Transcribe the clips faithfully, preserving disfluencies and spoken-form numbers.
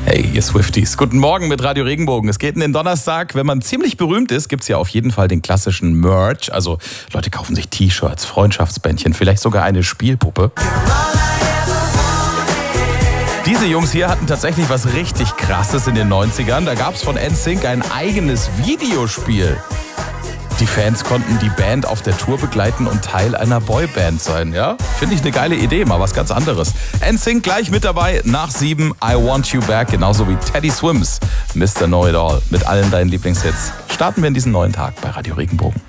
Hey, ihr Swifties. Guten Morgen mit Radio Regenbogen. Es geht in den Donnerstag. Wenn man ziemlich berühmt ist, gibt es ja auf jeden Fall den klassischen Merch. Also Leute kaufen sich T-Shirts, Freundschaftsbändchen, vielleicht sogar eine Spielpuppe. Diese Jungs hier hatten tatsächlich was richtig Krasses in den neunzigern. Da gab es von N Sync ein eigenes Videospiel. Die Fans konnten die Band auf der Tour begleiten und Teil einer Boyband sein, ja? Finde ich eine geile Idee, mal was ganz anderes. N Sync gleich mit dabei, nach sieben, I Want You Back, genauso wie Teddy Swims, Mister Know It All, mit allen deinen Lieblingshits. Starten wir in diesen neuen Tag bei Radio Regenbogen.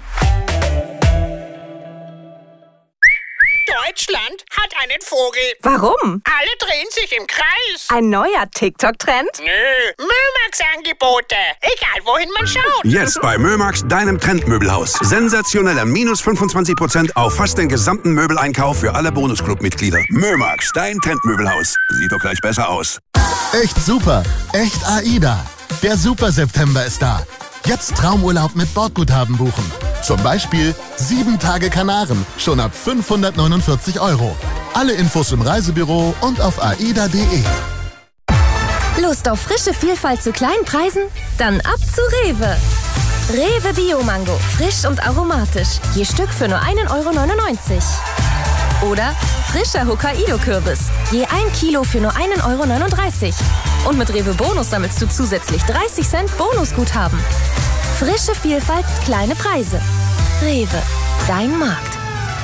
Deutschland hat einen Vogel. Warum? Alle drehen sich im Kreis. Ein neuer TikTok-Trend? Nö, Mömax-Angebote. Egal, wohin man schaut. Jetzt bei Mömax, deinem Trendmöbelhaus. Sensationeller minus fünfundzwanzig Prozent auf fast den gesamten Möbeleinkauf für alle Bonusclub-Mitglieder. Mömax, dein Trendmöbelhaus. Sieht doch gleich besser aus. Echt super. Echt AIDA. Der Super September ist da. Jetzt Traumurlaub mit Bordguthaben buchen. Zum Beispiel sieben Tage Kanaren, schon ab fünfhundertneunundvierzig Euro. Alle Infos im Reisebüro und auf aida punkt de. Lust auf frische Vielfalt zu kleinen Preisen? Dann ab zu Rewe. Rewe Bio-Mango, frisch und aromatisch. Je Stück für nur ein Euro neunundneunzig. Oder frischer Hokkaido-Kürbis. Je ein Kilo für nur ein Euro neununddreißig. Und mit Rewe Bonus sammelst du zusätzlich dreißig Cent Bonusguthaben. Frische Vielfalt, kleine Preise. Rewe, dein Markt.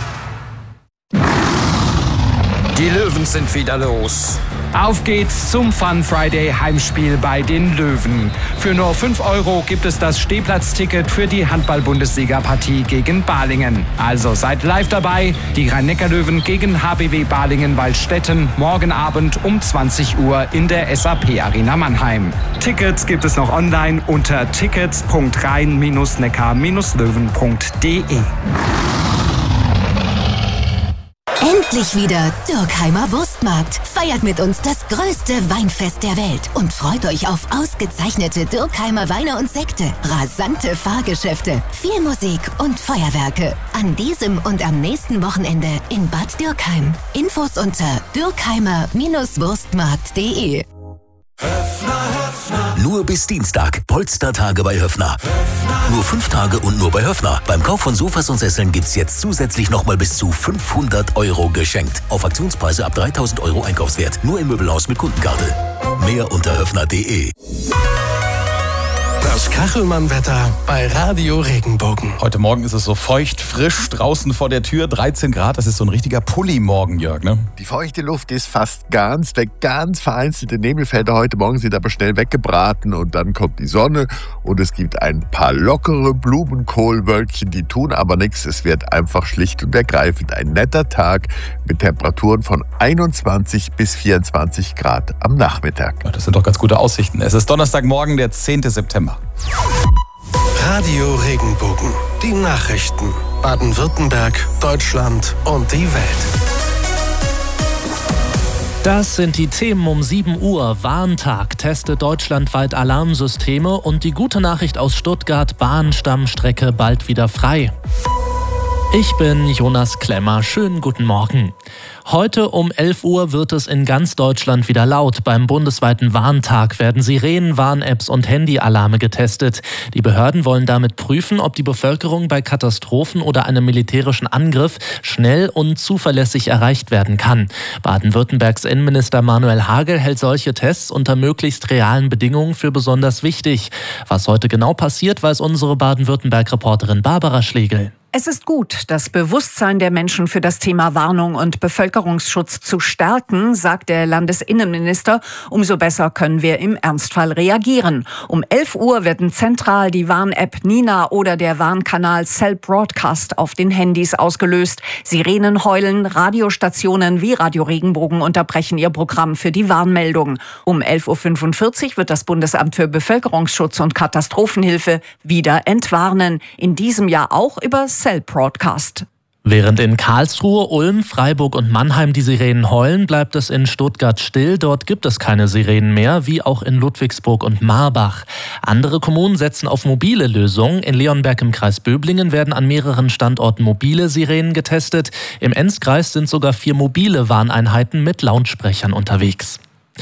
Die Löwen sind wieder los. Auf geht's zum Fun Friday Heimspiel bei den Löwen. Für nur fünf Euro gibt es das Stehplatzticket für die Handball-Bundesliga-Partie gegen Balingen. Also seid live dabei. Die Rhein-Neckar-Löwen gegen H B W Balingen-Waldstätten morgen Abend um zwanzig Uhr in der S A P Arena Mannheim. Tickets gibt es noch online unter tickets punkt rhein neckar löwen punkt de. Endlich wieder Dürkheimer Wurstmarkt. Feiert mit uns das größte Weinfest der Welt und freut euch auf ausgezeichnete Dürkheimer Weine und Sekte, rasante Fahrgeschäfte, viel Musik und Feuerwerke. An diesem und am nächsten Wochenende in Bad Dürkheim. Infos unter dürkheimer Wurstmarkt punkt de. Nur bis Dienstag. Polstertage bei Höffner. Höffner. Nur fünf Tage und nur bei Höffner. Beim Kauf von Sofas und Sesseln gibt's jetzt zusätzlich nochmal bis zu fünfhundert Euro geschenkt. Auf Aktionspreise ab dreitausend Euro Einkaufswert. Nur im Möbelhaus mit Kundenkarte. Mehr unter höffner punkt de. Das Kachelmann-Wetter bei Radio Regenbogen. Heute Morgen ist es so feucht, frisch draußen vor der Tür, dreizehn Grad. Das ist so ein richtiger Pulli-Morgen, Jörg, ne? Die feuchte Luft ist fast ganz weg. Ganz vereinzelte Nebelfelder heute Morgen sind aber schnell weggebraten und dann kommt die Sonne und es gibt ein paar lockere Blumenkohlwölkchen, die tun aber nichts. Es wird einfach schlicht und ergreifend ein netter Tag mit Temperaturen von einundzwanzig bis vierundzwanzig Grad am Nachmittag. Ja, das sind doch ganz gute Aussichten. Es ist Donnerstagmorgen, der zehnten September. Radio Regenbogen. Die Nachrichten. Baden-Württemberg, Deutschland und die Welt. Das sind die Themen um sieben Uhr. Warntag testet deutschlandweit Alarmsysteme und die gute Nachricht aus Stuttgart, Bahnstammstrecke bald wieder frei. Ich bin Jonas Klemmer. Schönen guten Morgen. Heute um elf Uhr wird es in ganz Deutschland wieder laut. Beim bundesweiten Warntag werden Sirenen, Warn-Apps und Handyalarme getestet. Die Behörden wollen damit prüfen, ob die Bevölkerung bei Katastrophen oder einem militärischen Angriff schnell und zuverlässig erreicht werden kann. Baden-Württembergs Innenminister Manuel Hagel hält solche Tests unter möglichst realen Bedingungen für besonders wichtig. Was heute genau passiert, weiß unsere Baden-Württemberg-Reporterin Barbara Schlegel. Es ist gut, das Bewusstsein der Menschen für das Thema Warnung und Bevölkerungsschutz zu stärken, sagt der Landesinnenminister. Umso besser können wir im Ernstfall reagieren. Um elf Uhr werden zentral die Warn-App Nina oder der Warnkanal Cell Broadcast auf den Handys ausgelöst. Sirenen heulen, Radiostationen wie Radio Regenbogen unterbrechen ihr Programm für die Warnmeldung. Um elf Uhr fünfundvierzig wird das Bundesamt für Bevölkerungsschutz und Katastrophenhilfe wieder entwarnen. In diesem Jahr auch über Cell Broadcast. Während in Karlsruhe, Ulm, Freiburg und Mannheim die Sirenen heulen, bleibt es in Stuttgart still. Dort gibt es keine Sirenen mehr, wie auch in Ludwigsburg und Marbach. Andere Kommunen setzen auf mobile Lösungen. In Leonberg im Kreis Böblingen werden an mehreren Standorten mobile Sirenen getestet. Im Enzkreis sind sogar vier mobile Warneinheiten mit Lautsprechern unterwegs.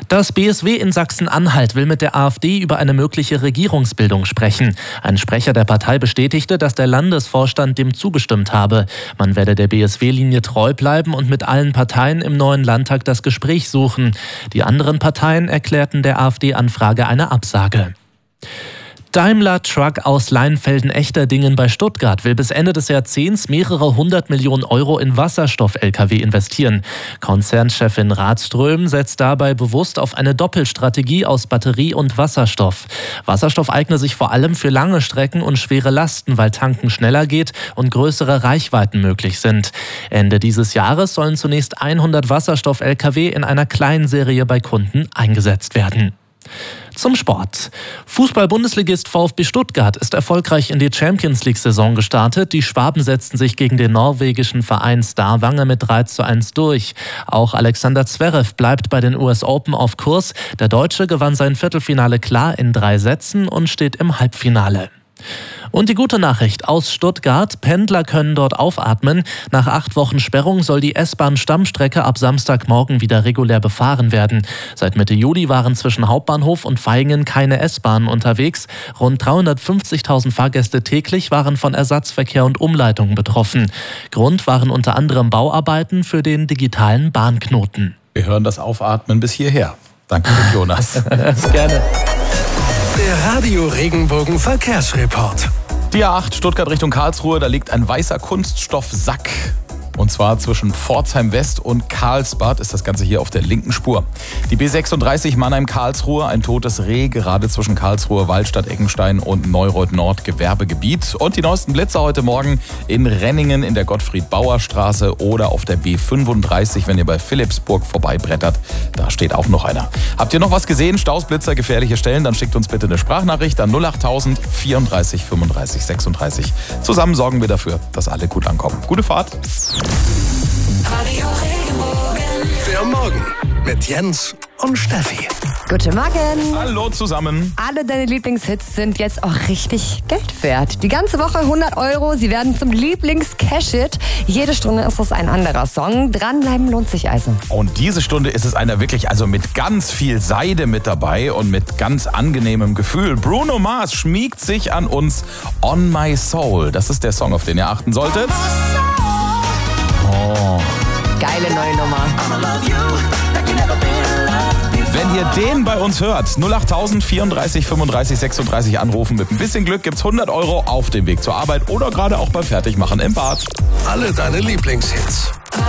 Das B S W in Sachsen-Anhalt will mit der AfD über eine mögliche Regierungsbildung sprechen. Ein Sprecher der Partei bestätigte, dass der Landesvorstand dem zugestimmt habe. Man werde der B S W-Linie treu bleiben und mit allen Parteien im neuen Landtag das Gespräch suchen. Die anderen Parteien erklärten der AfD-Anfrage eine Absage. Daimler Truck aus Leinfelden-Echterdingen bei Stuttgart will bis Ende des Jahrzehnts mehrere hundert Millionen Euro in Wasserstoff-L K W investieren. Konzernchefin Rathström setzt dabei bewusst auf eine Doppelstrategie aus Batterie und Wasserstoff. Wasserstoff eigne sich vor allem für lange Strecken und schwere Lasten, weil Tanken schneller geht und größere Reichweiten möglich sind. Ende dieses Jahres sollen zunächst hundert Wasserstoff-L K W in einer kleinen Serie bei Kunden eingesetzt werden. Zum Sport. Fußball-Bundesligist VfB Stuttgart ist erfolgreich in die Champions-League-Saison gestartet. Die Schwaben setzten sich gegen den norwegischen Verein Stavanger mit drei zu eins durch. Auch Alexander Zverev bleibt bei den U S Open auf Kurs. Der Deutsche gewann sein Viertelfinale klar in drei Sätzen und steht im Halbfinale. Und die gute Nachricht aus Stuttgart: Pendler können dort aufatmen. Nach acht Wochen Sperrung soll die S-Bahn-Stammstrecke ab Samstagmorgen wieder regulär befahren werden. Seit Mitte Juli waren zwischen Hauptbahnhof und Vaihingen keine S-Bahnen unterwegs. Rund dreihundertfünfzigtausend Fahrgäste täglich waren von Ersatzverkehr und Umleitungen betroffen. Grund waren unter anderem Bauarbeiten für den digitalen Bahnknoten. Wir hören das Aufatmen bis hierher. Danke, Jonas. Gerne. Der Radio Regenbogen Verkehrsreport. Die A acht Stuttgart Richtung Karlsruhe, da liegt ein weißer Kunststoffsack. Und zwar zwischen Pforzheim West und Karlsbad ist das Ganze hier auf der linken Spur. Die B sechsunddreißig Mannheim-Karlsruhe, ein totes Reh, gerade zwischen Karlsruhe, Waldstadt, Eckenstein und Neureuth Nord, Gewerbegebiet. Und die neuesten Blitzer heute Morgen in Renningen in der Gottfried-Bauer-Straße oder auf der B fünfunddreißig, wenn ihr bei Philippsburg vorbeibrettert. Da steht auch noch einer. Habt ihr noch was gesehen? Staus, Blitzer, gefährliche Stellen? Dann schickt uns bitte eine Sprachnachricht an null achttausend vierunddreißig fünfunddreißig sechsunddreißig. Zusammen sorgen wir dafür, dass alle gut ankommen. Gute Fahrt! Radio Regenbogen. Der Morgen mit Jens und Steffi. Guten Morgen. Hallo zusammen. Alle deine Lieblingshits sind jetzt auch richtig Geld wert. Die ganze Woche hundert Euro. Sie werden zum Lieblings-Cash-Hit. Jede Stunde ist es ein anderer Song. Dranbleiben lohnt sich also. Und diese Stunde ist es einer wirklich, also mit ganz viel Seide mit dabei und mit ganz angenehmem Gefühl. Bruno Mars schmiegt sich an uns. On My Soul. Das ist der Song, auf den ihr achten solltet. Oh. Geile neue Nummer. Wenn ihr den bei uns hört, null achttausend vierunddreißig fünfunddreißig sechsunddreißig anrufen. Mit ein bisschen Glück gibt's hundert Euro auf dem Weg zur Arbeit oder gerade auch beim Fertigmachen im Bad. Alle deine Lieblingshits.